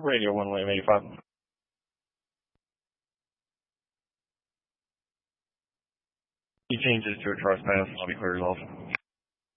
Radio 1 William 85. He changes to a trespass, and I'll be clear as well.